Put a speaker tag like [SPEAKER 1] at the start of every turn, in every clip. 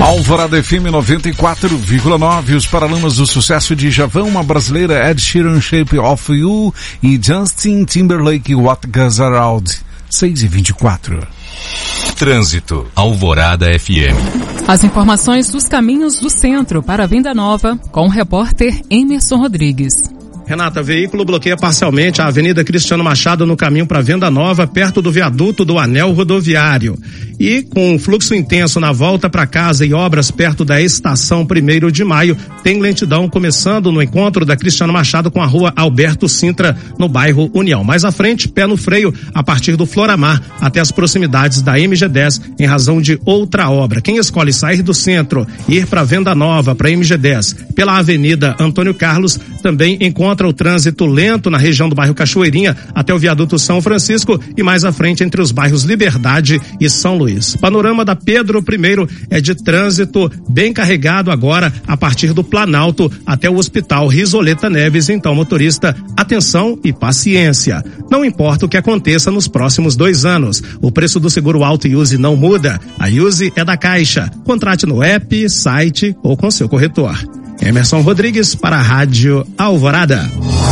[SPEAKER 1] Alvorada FM 94,9. Os Paralamas do Sucesso de Djavan, uma brasileira, Ed Sheeran, Shape of You e Justin Timberlake, What Goes Around. 6h24.
[SPEAKER 2] Trânsito. Alvorada FM.
[SPEAKER 3] As informações dos caminhos do centro para Venda Nova com o repórter Emerson Rodrigues.
[SPEAKER 4] Renata, veículo bloqueia parcialmente a Avenida Cristiano Machado no caminho para Venda Nova, perto do viaduto do Anel Rodoviário. E com fluxo intenso na volta para casa e obras perto da estação 1º de Maio, tem lentidão começando no encontro da Cristiano Machado com a rua Alberto Sintra, no bairro União. Mais à frente, pé no freio, a partir do Floramar até as proximidades da MG10, em razão de outra obra. Quem escolhe sair do centro e ir para Venda Nova, para MG10, pela Avenida Antônio Carlos, também encontra o trânsito lento na região do bairro Cachoeirinha até o viaduto São Francisco e mais à frente entre os bairros Liberdade e São Luís. Panorama da Pedro I é de trânsito bem carregado agora a partir do Planalto até o Hospital Risoleta Neves. Então, motorista, atenção e paciência. Não importa o que aconteça nos próximos 2 anos. O preço do seguro Auto Use não muda. A Use é da Caixa. Contrate no app, site ou com seu corretor. Emerson Rodrigues para a Rádio Alvorada.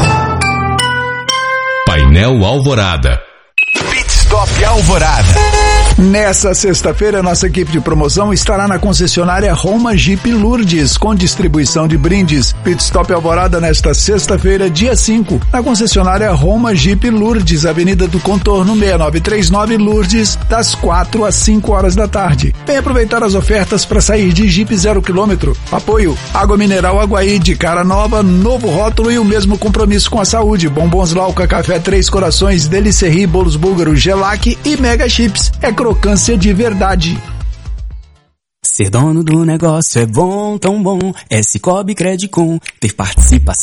[SPEAKER 2] Painel Alvorada.
[SPEAKER 5] Pit Stop Alvorada.
[SPEAKER 6] Nessa sexta-feira, nossa equipe de promoção estará na concessionária Roma Jeep Lourdes, com distribuição de brindes. Pit Stop Alvorada nesta sexta-feira, dia 5, na concessionária Roma Jeep Lourdes, Avenida do Contorno 6939 Lourdes, das 4 às 5 horas da tarde. Vem aproveitar as ofertas para sair de Jeep 0 km. Apoio: Água Mineral Aguaí de cara nova, novo rótulo e o mesmo compromisso com a saúde. Bombons Lauca, Café Três Corações, Delicerri, Bolos Búlgaro, Gelac e Mega Chips. É crocância de verdade.
[SPEAKER 7] Ser dono do negócio é bom, tão bom. É Cicobi Credicom. Ter participação